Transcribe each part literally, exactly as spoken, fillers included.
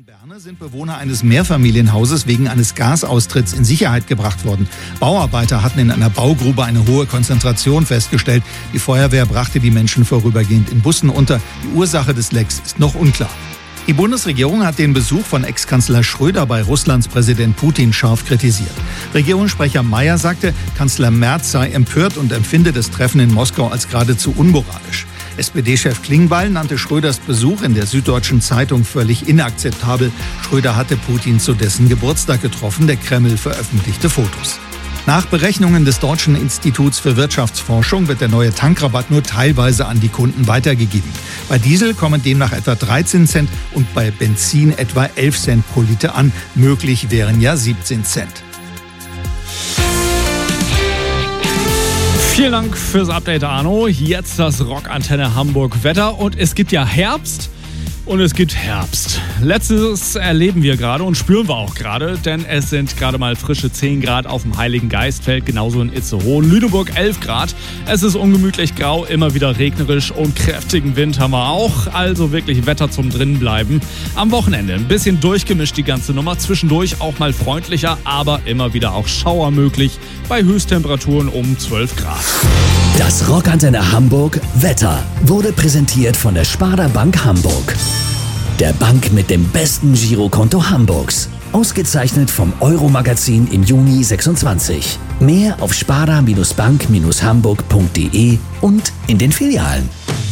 Berne sind Bewohner eines Mehrfamilienhauses wegen eines Gasaustritts in Sicherheit gebracht worden. Bauarbeiter hatten in einer Baugrube eine hohe Konzentration festgestellt. Die Feuerwehr brachte die Menschen vorübergehend in Bussen unter. Die Ursache des Lecks ist noch unklar. Die Bundesregierung hat den Besuch von Ex-Kanzler Schröder bei Russlands Präsident Putin scharf kritisiert. Regierungssprecher Mayer sagte, Kanzler Merz sei empört und empfinde das Treffen in Moskau als geradezu unmoralisch. S P D-Chef Klingbeil nannte Schröders Besuch in der Süddeutschen Zeitung völlig inakzeptabel. Schröder hatte Putin zu dessen Geburtstag getroffen. Der Kreml veröffentlichte Fotos. Nach Berechnungen des Deutschen Instituts für Wirtschaftsforschung wird der neue Tankrabatt nur teilweise an die Kunden weitergegeben. Bei Diesel kommen demnach etwa dreizehn Cent und bei Benzin etwa elf Cent pro Liter an. Möglich wären ja siebzehn Cent. Vielen Dank fürs Update, Arno. Jetzt das Rockantenne Hamburg Wetter. Und es gibt ja Herbst und es gibt Herbst. Letztes erleben wir gerade und spüren wir auch gerade, denn es sind gerade mal frische zehn Grad auf dem Heiligen Geistfeld, genauso in Itzehoe. Lüneburg elf Grad. Es ist ungemütlich grau, immer wieder regnerisch und kräftigen Wind haben wir auch. Also wirklich Wetter zum Drinbleiben. Am Wochenende ein bisschen durchgemischt die ganze Nummer. Zwischendurch auch mal freundlicher, aber immer wieder auch Schauer möglich bei Höchsttemperaturen um zwölf Grad. Das Rockantenne Hamburg Wetter wurde präsentiert von der Sparda Bank Hamburg. Der Bank mit dem besten Girokonto Hamburgs. Ausgezeichnet vom Euro-Magazin im Juni sechsundzwanzig. Mehr auf sparda Bank Hamburg punkt de und in den Filialen.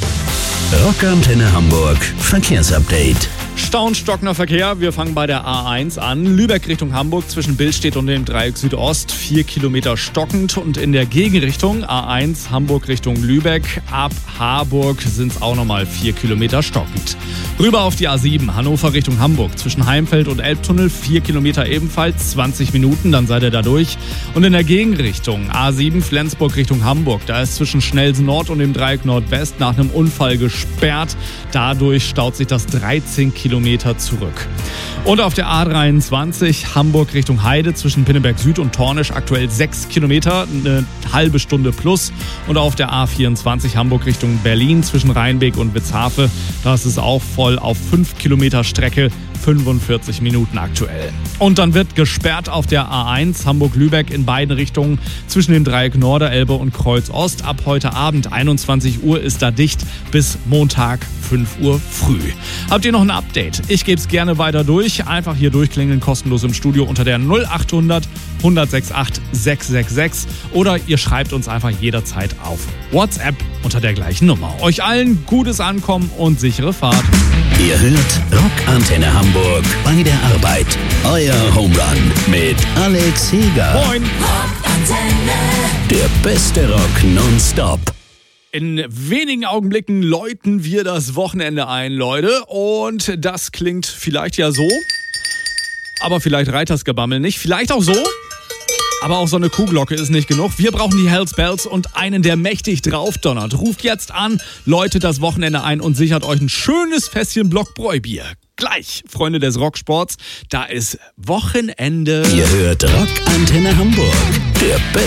Rockantenne Hamburg Verkehrsupdate. Staunstockender Verkehr. Wir fangen bei der A eins an. Lübeck Richtung Hamburg zwischen Billstedt und dem Dreieck Südost. Vier Kilometer stockend. Und in der Gegenrichtung A eins Hamburg Richtung Lübeck. Ab Harburg sind es auch nochmal vier Kilometer stockend. Rüber auf die A sieben Hannover Richtung Hamburg. Zwischen Heimfeld und Elbtunnel. Vier Kilometer ebenfalls. zwanzig Minuten, dann seid ihr da durch. Und in der Gegenrichtung A sieben Flensburg Richtung Hamburg. Da ist zwischen Schnellsen Nord und dem Dreieck Nordwest nach einem Unfall gesperrt. Dadurch staut sich das dreizehn Kilometer zurück. Und auf der A dreiundzwanzig Hamburg Richtung Heide zwischen Pinneberg Süd und Tornisch aktuell sechs Kilometer, eine halbe Stunde plus. Und auf der A vierundzwanzig Hamburg Richtung Berlin zwischen Rheinbeek und Witzhafe, da ist es auch voll auf fünf Kilometer Strecke, fünfundvierzig Minuten aktuell. Und dann wird gesperrt auf der A eins Hamburg-Lübeck in beiden Richtungen zwischen dem Dreieck Norderelbe und Kreuz Ost. Ab heute Abend einundzwanzig Uhr ist da dicht bis Montag fünf Uhr früh. Habt ihr noch ein Update? Ich gebe es gerne weiter durch. Einfach hier durchklingeln, kostenlos im Studio unter der null achthundert hundertsechsundachtzig sechshundertsechsundsechzig oder ihr schreibt uns einfach jederzeit auf WhatsApp unter der gleichen Nummer. Euch allen gutes Ankommen und sichere Fahrt. Ihr hört Rockantenne Hamburg bei der Arbeit. Euer Home Run mit Alex Heger. Moin! Rockantenne. Der beste Rock nonstop. In wenigen Augenblicken läuten wir das Wochenende ein, Leute. Und das klingt vielleicht ja so, aber vielleicht Reitersgebammel nicht. Vielleicht auch so, aber auch so eine Kuhglocke ist nicht genug. Wir brauchen die Hells Bells und einen, der mächtig draufdonnert. Ruft jetzt an, läutet das Wochenende ein und sichert euch ein schönes Fässchen Blockbräubier. Gleich, Freunde des Rocksports, da ist Wochenende. Ihr hört Rockantenne Hamburg, der beste